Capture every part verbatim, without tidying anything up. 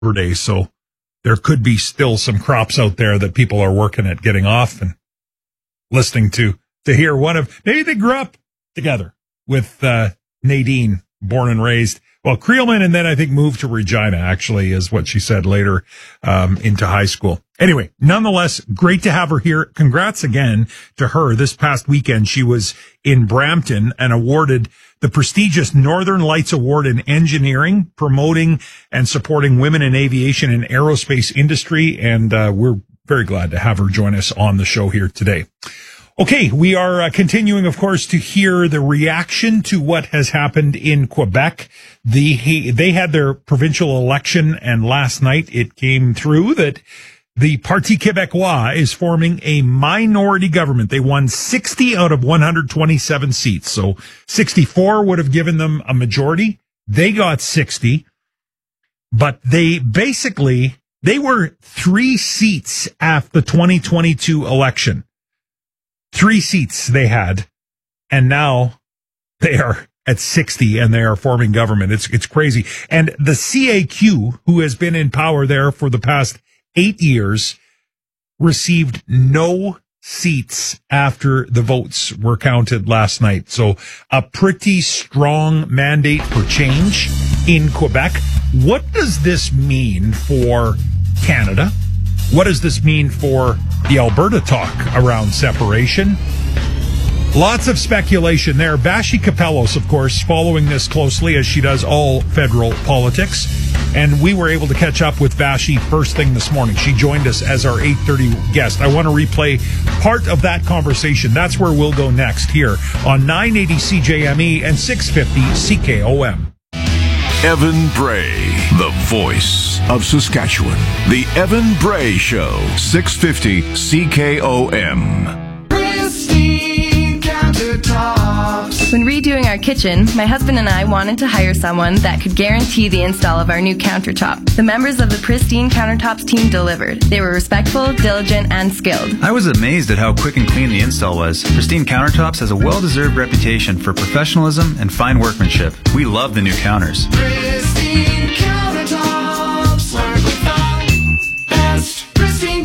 Labor Day, so there could be still some crops out there that people are working at getting off and listening to, to hear one of, maybe they grew up together with uh, Nadine, born and raised, well, Creelman, and then I think moved to Regina, actually, is what she said later um, into high school. Anyway, nonetheless, great to have her here. Congrats again to her. This past weekend, she was in Brampton and awarded the prestigious Northern Lights Award in Engineering, promoting and supporting women in aviation and aerospace industry. And uh, we're very glad to have her join us on the show here today. Okay, we are uh, continuing, of course, to hear the reaction to what has happened in Quebec. The he, they had their provincial election, and last night it came through that the Parti Québécois is forming a minority government. They won sixty out of one hundred twenty-seven seats, so sixty-four would have given them a majority. They got sixty, but they basically, they were three seats after the twenty twenty-two election. Three seats they had, and now they are at sixty, and they are forming government. It's it's crazy. And the C A Q, who has been in power there for the past eight years, received no seats after the votes were counted last night. So a pretty strong mandate for change in Quebec. What does this mean for Canada? What does this mean for the Alberta talk around separation? Lots of speculation there. Vassy Kapelos, of course, following this closely as she does all federal politics. And we were able to catch up with Vassy first thing this morning. She joined us as our eight thirty guest. I want to replay part of that conversation. That's where we'll go next here on nine eighty C J M E and six fifty C K O M. Evan Bray, the voice of Saskatchewan. The Evan Bray Show, six fifty C K O M. Pristine countertops. When redoing our kitchen, my husband and I wanted to hire someone that could guarantee the install of our new countertop. The members of the Pristine Countertops team delivered. They were respectful, diligent, and skilled. I was amazed at how quick and clean the install was. Pristine Countertops has a well-deserved reputation for professionalism and fine workmanship. We love the new counters. Pristine countertops. Work without best. Pristine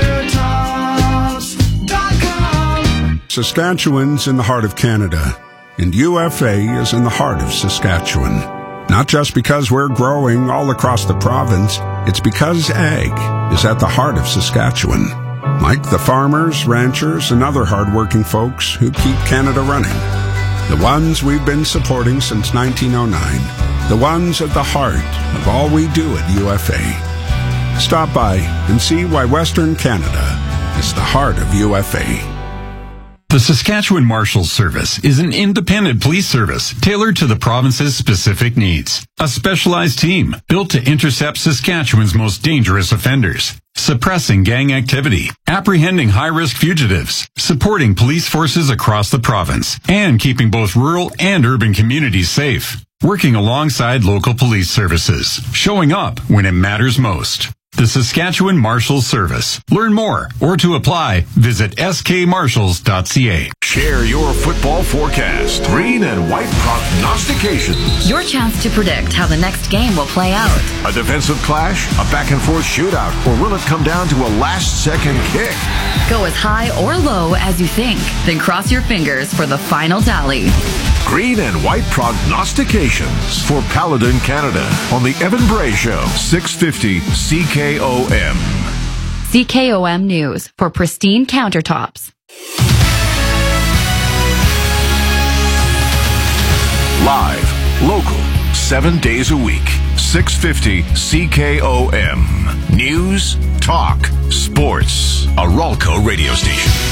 countertops dot com. Saskatchewan's in the heart of Canada, and U F A is in the heart of Saskatchewan. Not just because we're growing all across the province, it's because ag is at the heart of Saskatchewan. Like the farmers, ranchers, and other hardworking folks who keep Canada running. The ones we've been supporting since nineteen oh nine. The ones at the heart of all we do at U F A. Stop by and see why Western Canada is the heart of U F A. The Saskatchewan Marshals Service is an independent police service tailored to the province's specific needs. A specialized team built to intercept Saskatchewan's most dangerous offenders, suppressing gang activity, apprehending high-risk fugitives, supporting police forces across the province, and keeping both rural and urban communities safe. Working alongside local police services, showing up when it matters most. The Saskatchewan Marshals Service. Learn more or to apply, visit s k marshals dot c a. Share your football forecast. Green and white prognostications. Your chance to predict how the next game will play out. A defensive clash, a back-and-forth shootout, or will it come down to a last-second kick? Go as high or low as you think, then cross your fingers for the final tally. Green and white prognostications for Paladin Canada on the Evan Bray Show, six fifty C K O M. C K O M News for Pristine Countertops. Live, local, seven days a week, six fifty C K O M. News, talk, sports. A Ralco radio station.